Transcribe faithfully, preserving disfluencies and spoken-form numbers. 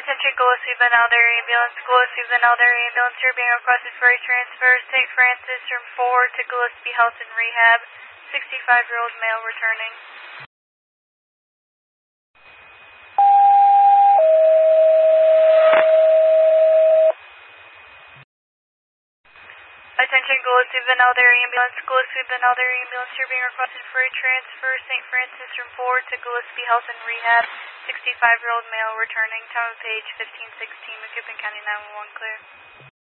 Attention Gillespie Van Alder Ambulance. Gillespie Van Alder Ambulance, you're being requested for a transfer. Saint Francis from four to Gillespie Health and Rehab. sixty-five-year-old male returning. Attention Gillespie Van Alder Ambulance. Gillespie Van Alder Ambulance, you're being requested for a transfer. Saint Francis from four to Gillespie Health and Rehab. sixty-five-year-old male returning. Time of page fifteen sixteen. McEwen County nine one one clear.